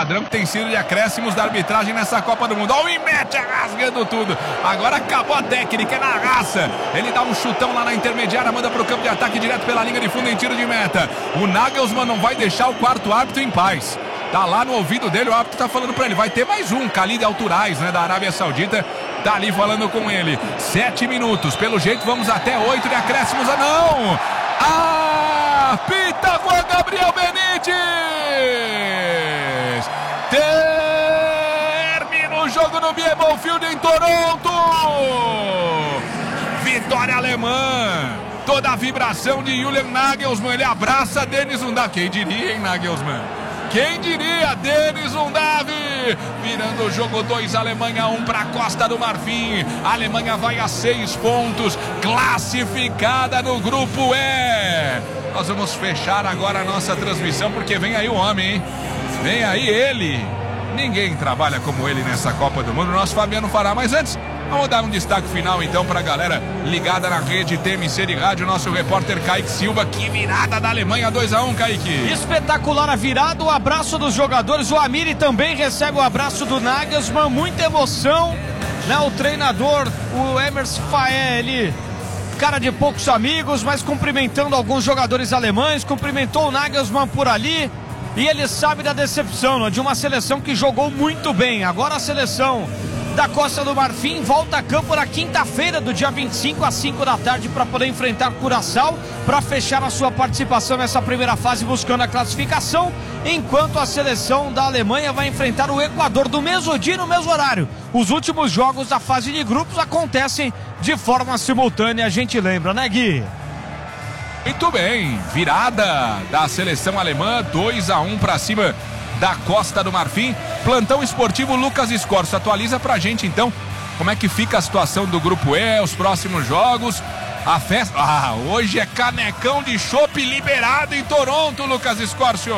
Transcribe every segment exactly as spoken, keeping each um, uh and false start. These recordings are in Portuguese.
padrão que tem sido de acréscimos da arbitragem nessa Copa do Mundo. Olha o Imetcha rasgando tudo. Agora acabou a técnica, é na raça. Ele dá um chutão lá na intermediária, manda pro campo de ataque direto pela linha de fundo em tiro de meta. O Nagelsmann não vai deixar o quarto árbitro em paz. Tá lá no ouvido dele, o árbitro tá falando pra ele, vai ter mais um, Khalid Al-Turais, né, da Arábia Saudita, tá ali falando com ele. Sete minutos, pelo jeito vamos até oito de acréscimos. Ah, não! Ah, pita Juan Gabriel Benítez! Termina o jogo no Biebel Field em Toronto! Vitória alemã! Toda a vibração de Julian Nagelsmann, ele abraça Denis Undav. Quem diria, hein, Nagelsmann? Quem diria, Denis Undav, virando o jogo dois, Alemanha um para a Costa do Marfim. A Alemanha vai a seis pontos, classificada no grupo E. Nós vamos fechar agora a nossa transmissão, porque vem aí o homem, hein? Vem aí ele. Ninguém trabalha como ele nessa Copa do Mundo, nosso Fabiano fará. Mas antes, vamos dar um destaque final então para a galera ligada na rede T M C de rádio, nosso repórter Kaique Silva. Que virada da Alemanha, dois a um, Kaique. Espetacular a virada, o abraço dos jogadores. O Amiri também recebe o abraço do Nagelsmann, muita emoção, né? O treinador, o Emerson Fael, cara de poucos amigos, mas cumprimentando alguns jogadores alemães, cumprimentou o Nagelsmann por ali. E ele sabe da decepção, né? De uma seleção que jogou muito bem. Agora a seleção da Costa do Marfim volta a campo na quinta-feira do dia vinte e cinco às cinco da tarde para poder enfrentar Curaçao, para fechar a sua participação nessa primeira fase buscando a classificação, enquanto a seleção da Alemanha vai enfrentar o Equador do mesmo dia e no mesmo horário. Os últimos jogos da fase de grupos acontecem de forma simultânea, a gente lembra, né, Gui? Muito bem, virada da seleção alemã, dois a um para cima da Costa do Marfim. Plantão esportivo Lucas Scorso, atualiza pra gente então como é que fica a situação do grupo E, os próximos jogos, a festa. Ah, hoje é canecão de chopp liberado em Toronto, Lucas Scorso.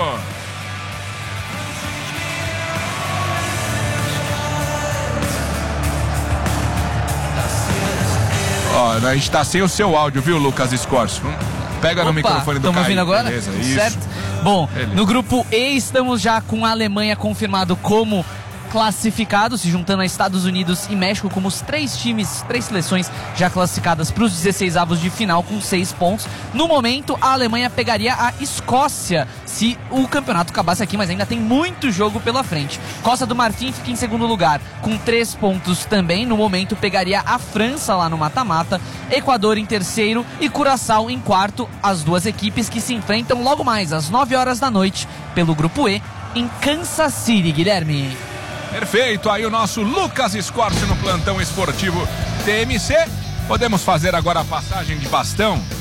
Ó, a gente tá sem o seu áudio, viu, Lucas Scorso? Pega no Opa, microfone do Kaique. Estamos ouvindo agora? Beleza, isso. Certo? Bom, Beleza. No grupo E estamos já com a Alemanha confirmado como classificado, se juntando a Estados Unidos e México como os três times, três seleções já classificadas para os dezesseis avos de final com seis pontos. No momento, a Alemanha pegaria a Escócia se o campeonato acabasse aqui, mas ainda tem muito jogo pela frente. Costa do Marfim fica em segundo lugar com três pontos também. No momento, pegaria a França lá no mata-mata, Equador em terceiro e Curaçao em quarto. As duas equipes que se enfrentam logo mais às nove horas da noite pelo grupo E em Kansas City, Guilherme. Perfeito, aí o nosso Lucas Scorso no plantão esportivo T M C. Podemos fazer agora a passagem de bastão